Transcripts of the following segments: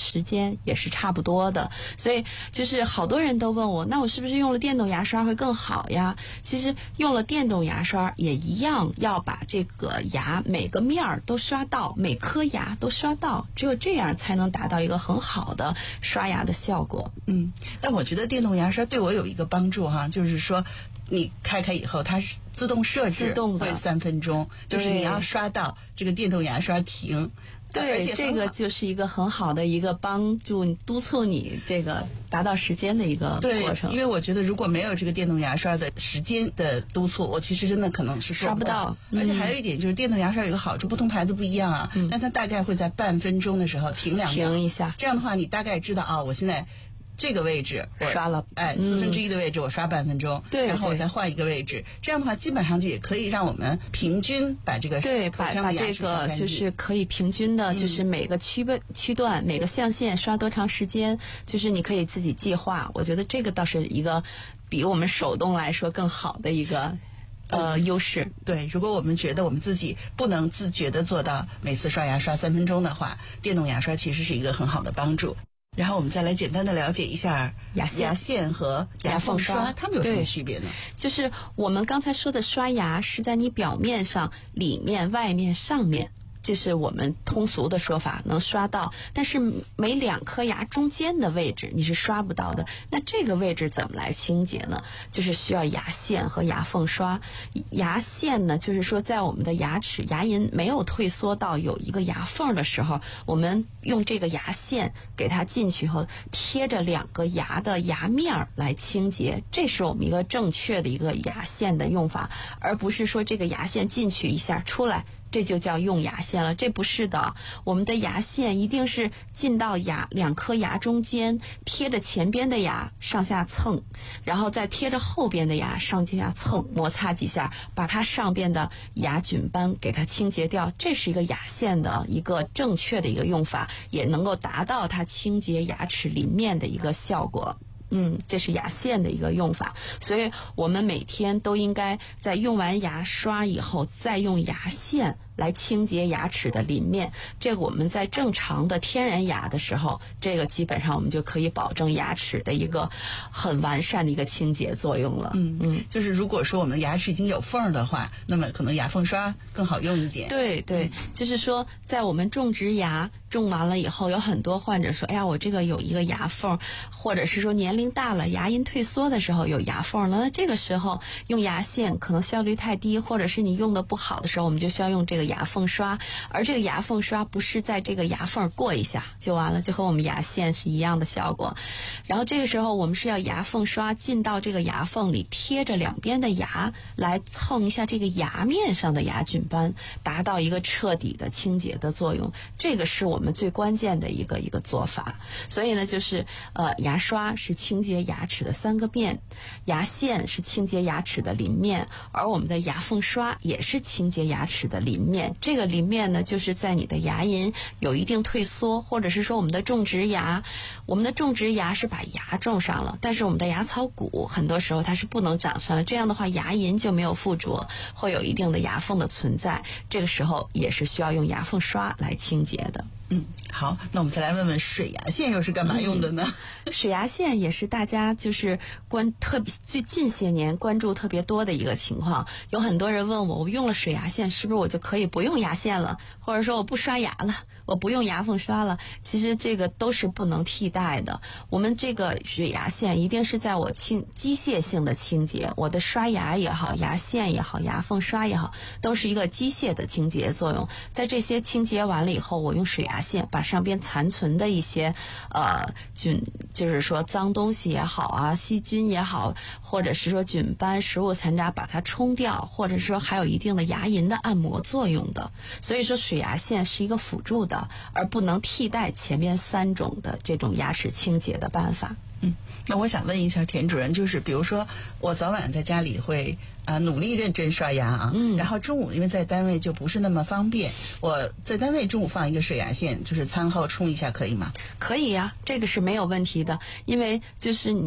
时间也是差不多的。所以就是好多人都问我，那我是不是用了电动牙刷会更好呀？其实用了电动牙刷也一样要把这个牙每个面儿都刷到，每颗牙都刷到，只有这样才能达到一个很好的刷牙的效果。 但我觉得电动牙刷对我有一个帮助哈，就是说你开以后它是自动设置会3分钟，就是你要刷到这个电动牙刷停。 对，这个就是一个很好的一个帮助你督促你这个达到时间的一个过程。 对，因为我觉得如果没有这个电动牙刷的时间的督促，我其实真的可能是刷不到。 而且还有一点就是电动牙刷有一个好处，不同牌子不一样啊，但它大概会在半分钟的时候停2秒， 停一下， 这样的话你大概知道啊，我现在这个位置刷了 1/4的位置我刷半分钟， 对， 然后我再换一个位置，这样的话基本上就也可以让我们平均把这个把这个就是可以平均的，就是每个区段每个象限刷多长时间，就是你可以自己计划。我觉得这个倒是一个比我们手动来说更好的一个优势。 对，如果我们觉得我们自己不能自觉的做到每次刷牙刷3分钟的话，电动牙刷其实是一个很好的帮助。然后我们再来简单的了解一下牙线和牙缝刷它们有什么区别呢？ 就是我们刚才说的刷牙是在你表面上、里面、外面、上面，这是我们通俗的说法，能刷到，但是每2颗牙中间的位置你是刷不到的。那这个位置怎么来清洁呢？就是需要牙线和牙缝刷。牙线呢，就是说在我们的牙齿牙龈没有退缩到有一个牙缝的时候，我们用这个牙线给它进去后，贴着2个牙的牙面来清洁，这是我们一个正确的一个牙线的用法，而不是说这个牙线进去一下出来这就叫用牙线了，这不是的。我们的牙线一定是进到2颗牙中间，贴着前边的牙上下蹭，然后再贴着后边的牙上下蹭，摩擦几下，把它上边的牙菌斑给它清洁掉。这是一个牙线的一个正确的一个用法，也能够达到它清洁牙齿邻面的一个效果。这是牙线的一个用法，所以我们每天都应该在用完牙刷以后再用牙线来清洁牙齿的邻面。这个我们在正常的天然牙的时候，这个基本上我们就可以保证牙齿的一个很完善的一个清洁作用了。 就是如果说我们牙齿已经有缝的话，那么可能牙缝刷更好用一点。 对，就是说在我们种植牙种完了以后，有很多患者说，哎呀，我这个有一个牙缝，或者是说年龄大了牙龈退缩的时候有牙缝了，那这个时候用牙线可能效率太低，或者是你用的不好的时候，我们就需要用这个牙缝刷。而这个牙缝刷不是在这个牙缝过一下就完了，就和我们牙线是一样的效果。然后这个时候我们是要牙缝刷进到这个牙缝里，贴着2边的牙来蹭一下这个牙面上的牙菌斑，达到一个彻底的清洁的作用。这个是我们最关键的一个做法。所以呢，就是牙刷是清洁牙齿的3个面，牙线是清洁牙齿的邻面，而我们的牙缝刷也是清洁牙齿的邻面。这个邻面呢，就是在你的牙龈有一定退缩，或者是说我们的种植牙是把牙种上了，但是我们的牙槽骨很多时候它是不能长上的，这样的话牙龈就没有附着，会有一定的牙缝的存在，这个时候也是需要用牙缝刷来清洁的。 好，那我们再来问问水牙线又是干嘛用的呢？ 水牙线也是大家就是最近些年关注特别多的一个情况。有很多人问我用了水牙线是不是我就可以不用牙线了，或者说我不刷牙了，我不用牙缝刷了？其实这个都是不能替代的。我们这个水牙线一定是在我机械性的清洁，我的刷牙也好，牙线也好，牙缝刷也好，都是一个机械的清洁作用。在这些清洁完了以后，我用水牙线把上边残存的一些菌，就是说脏东西也好啊，细菌也好，或者是说菌斑、食物残渣，把它冲掉，或者是说还有一定的牙龈的按摩作用的。所以说水牙线是一个辅助的，而不能替代前面3种的这种牙齿清洁的办法。 那我想问一下田主任，就是比如说我早晚在家里会努力认真刷牙啊，然后中午因为在单位就不是那么方便，我在单位中午放一个水牙线，就是餐后冲一下可以吗？ 可以呀，这个是没有问题的，因为就是你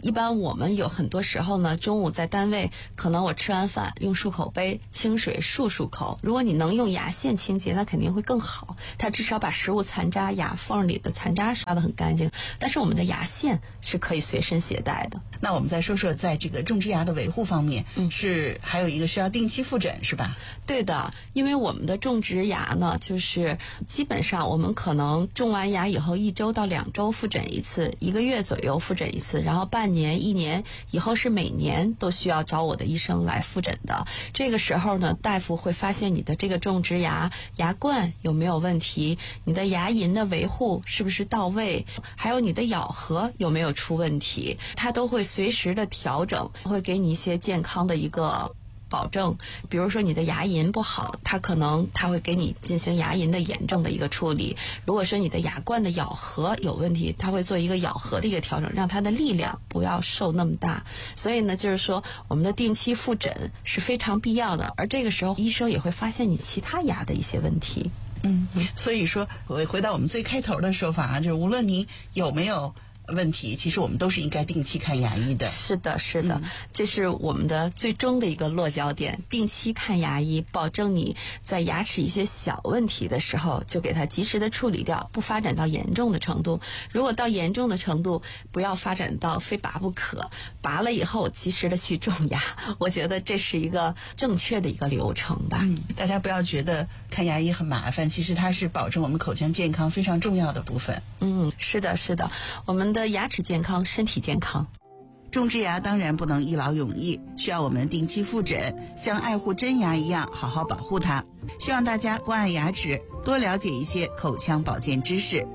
一般我们有很多时候呢，中午在单位，可能我吃完饭用漱口杯清水漱口。如果你能用牙线清洁，那肯定会更好，它至少把食物残渣、牙缝里的残渣刷得很干净。但是我们的牙线是可以随身携带的。 那我们再说说，在这个种植牙的维护方面，是还有一个需要定期复诊，是吧？ 对的，因为我们的种植牙呢，就是基本上我们可能种完牙以后1周到2周复诊一次，1个月左右复诊一次，然后半年、1年以后是每年都需要找我的医生来复诊的。这个时候呢，大夫会发现你的这个种植牙牙冠有没有问题，你的牙龈的维护是不是到位，还有你的咬合有没有出问题，他都会随时的调整，会给你一些健康的一个保证。比如说你的牙龈不好，他会给你进行牙龈的炎症的一个处理。如果说你的牙冠的咬合有问题，他会做一个咬合的一个调整，让它的力量不要受那么大。所以呢，就是说我们的定期复诊是非常必要的，而这个时候医生也会发现你其他牙的一些问题。 所以说回到我们最开头的说法啊，就是无论你有没有问题，其实我们都是应该定期看牙医的。 是的，是的，这是我们的最终的一个落脚点。定期看牙医，保证你在牙齿一些小问题的时候就给它及时的处理掉，不发展到严重的程度。如果到严重的程度，不要发展到非拔不可，拔了以后及时的去种牙。我觉得这是一个正确的一个流程吧。 大家不要觉得看牙医很麻烦，其实它是保证我们口腔健康非常重要的部分。 是的，是的，我们的牙齿健康，身体健康。 种植牙当然不能一劳永逸，需要我们定期复诊，像爱护真牙一样好好保护它。希望大家关爱牙齿，多了解一些口腔保健知识。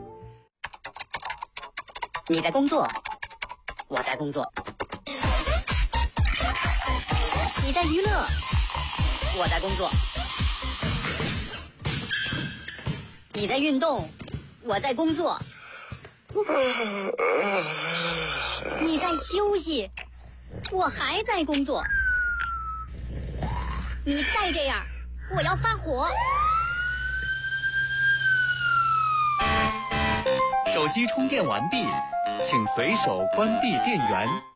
你在工作，我在工作；你在娱乐，我在工作；你在运动，我在工作；你在休息，我还在工作。你再这样，我要发火。 手机充电完毕，请随手关闭电源。